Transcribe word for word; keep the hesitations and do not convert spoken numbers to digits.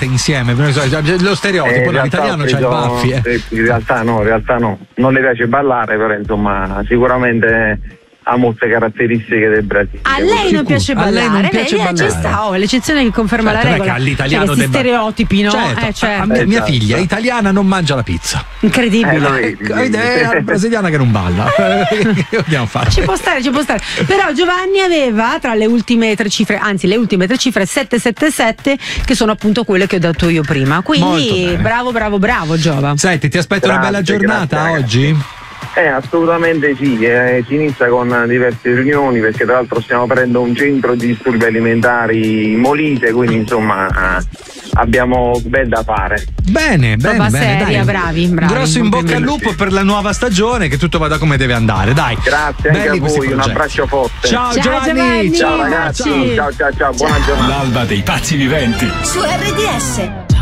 ballate insieme? Lo stereotipo, Eh, l'italiano c'ha i baffi. Eh. In realtà no, in realtà no. Non le piace ballare, però insomma sicuramente ha molte caratteristiche del Brasile. A lei non piace A ballare, lei non piace Vedi, ballare. ci sta, oh, l'eccezione che conferma Certo, la non è regola. che all'italiano cioè, questi debba- stereotipi, no? Certo, Eh, certo. a mia, mia Esatto. figlia italiana non mangia la pizza. Incredibile. Eh, lo vedi. È la brasiliana che non balla. Che dobbiamo fare? Ci può stare, ci può stare. Però Giovanni aveva tra le ultime tre cifre, anzi le ultime tre cifre sette sette sette, che sono appunto quelle che ho dato io prima. Molto Quindi bene. bravo, bravo, bravo Giova. Senti, ti aspetto una bella Grazie, giornata grazie, oggi? Eh, assolutamente sì, eh, si inizia con diverse riunioni perché tra l'altro stiamo aprendo un centro di disturbi alimentari in Molise, quindi insomma eh, abbiamo ben da fare. Bene, bene, Roba bene, seria, dai. bravi, bravi. Grosso in bocca al Complimenti. lupo per la nuova stagione, che tutto vada come deve andare, dai. Grazie anche Belli a questi voi, un progetti. abbraccio forte. Ciao, Ciao, Giovanni. Giovanni. Ciao ragazzi, Ciao. ciao ciao ciao, buona giornata. L'alba dei pazzi viventi. Su R D S.